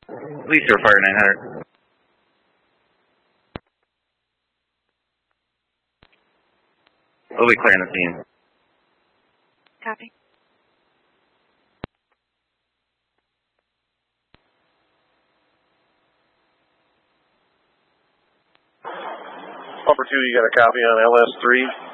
Police are fire 900. We'll be clearing the scene. Copy. Upper 2, you got a copy on LS3?